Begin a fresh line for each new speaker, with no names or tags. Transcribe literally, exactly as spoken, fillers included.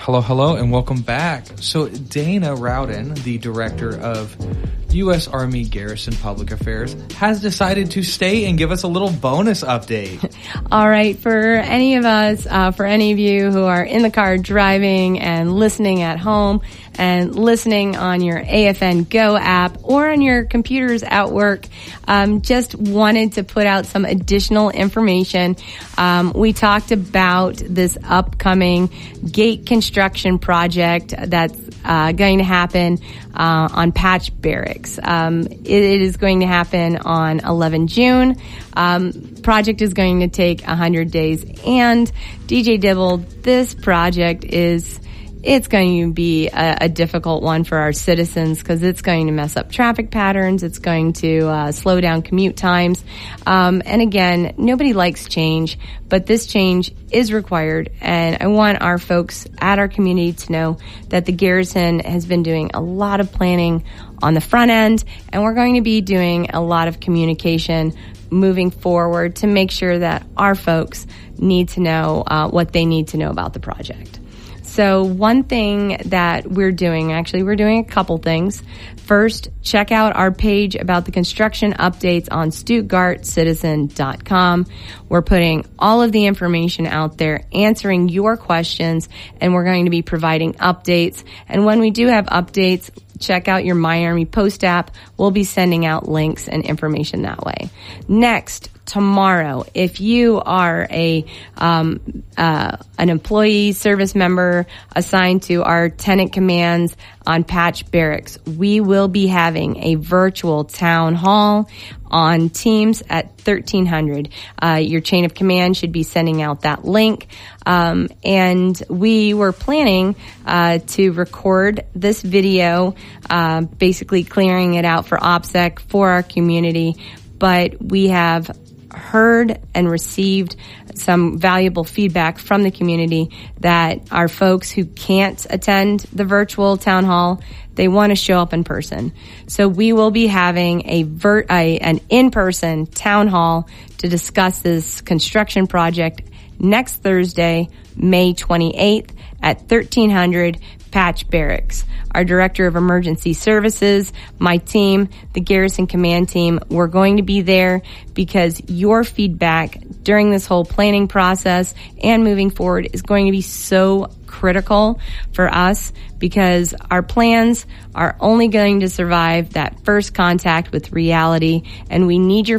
Hello, hello, and welcome back. So Dana Rowden, the director of U S Army Garrison Public Affairs, has decided to stay and give us a little bonus update.
All right, for any of us, uh, for any of you who are in the car driving and listening at home and listening on your A F N Go app or on your computers at work, um, just wanted to put out some additional information. Um, we talked about this upcoming gate construction project that's uh, going to happen uh, on Patch Barracks. Um, it, it is going to happen on eleventh of June. Um, project is going to take one hundred days. And D J Dibble, this project is... It's going to be a, a difficult one for our citizens because it's going to mess up traffic patterns. It's going to uh, slow down commute times. Um, and again, nobody likes change, but this change is required. And I want our folks at our community to know that the Garrison has been doing a lot of planning on the front end, and we're going to be doing a lot of communication moving forward to make sure that our folks need to know uh, what they need to know about the project. So one thing that we're doing, actually we're doing a couple things. First, check out our page about the construction updates on Stuttgart Citizen dot com. We're putting all of the information out there, answering your questions, and we're going to be providing updates. And when we do have updates, check out your My Army Post app. We'll be sending out links and information that way. Next, tomorrow, if you are a um, uh, an employee service member assigned to our tenant commands on Patch Barracks, we will be having a virtual town hall on Teams at thirteen hundred. Uh, your chain of command should be sending out that link. Um, and we were planning uh, to record this video, uh, basically clearing it out for OPSEC for our community. But we have heard and received some valuable feedback from the community that our folks who can't attend the virtual town hall, they want to show up in person. So we will be having a, ver- a an in-person town hall to discuss this construction project next Thursday, May twenty-eighth at thirteen hundred Patch Barracks. Our Director of Emergency Services, my team, the Garrison Command team, we're going to be there because your feedback during this whole planning process and moving forward is going to be so critical for us because our plans are only going to survive that first contact with reality, and we need your